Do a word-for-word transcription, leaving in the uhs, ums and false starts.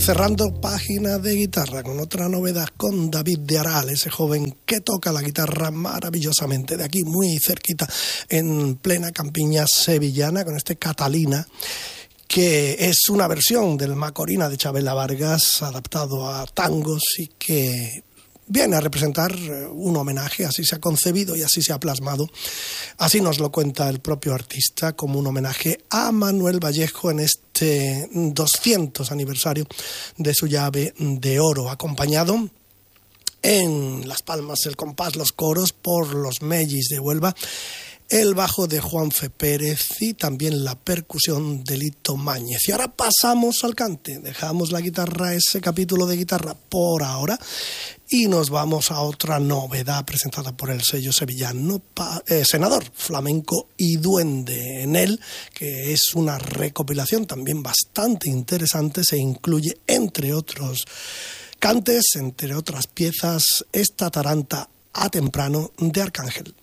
Cerrando página de guitarra con otra novedad con David de Aral, ese joven que toca la guitarra maravillosamente de aquí, muy cerquita, en plena campiña sevillana, con este Catalina, que es una versión del Macorina de Chabela Vargas adaptado a tangos y que viene a representar un homenaje, así se ha concebido y así se ha plasmado. Así nos lo cuenta el propio artista, como un homenaje a Manuel Vallejo en este doscientos aniversario de su llave de oro, acompañado en las palmas, el compás, los coros por los Mellis de Huelva, el bajo de Juanfe Pérez y también la percusión de Lito Máñez. Y ahora pasamos al cante, dejamos la guitarra, ese capítulo de guitarra por ahora, y nos vamos a otra novedad presentada por el sello sevillano eh, Senador, Flamenco y Duende. En él, que es una recopilación también bastante interesante, se incluye, entre otros cantes, entre otras piezas, esta taranta a temprano de Arcángel.